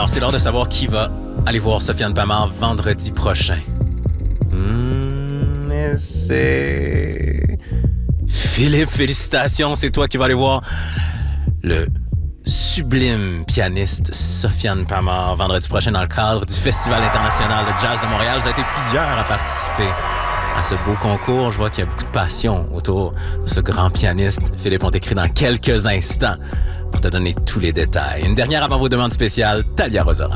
Alors, c'est l'heure de savoir qui va aller voir Sofiane Pamart vendredi prochain. Mais c'est... Philippe, félicitations, c'est toi qui vas aller voir le sublime pianiste Sofiane Pamart vendredi prochain dans le cadre du Festival international de jazz de Montréal. Vous avez été plusieurs à participer à ce beau concours. Je vois qu'il y a beaucoup de passion autour de ce grand pianiste. Philippe, on t'écrit dans quelques instants pour te donner tous les détails. Une dernière avant vos demandes spéciales, Talia Rosara.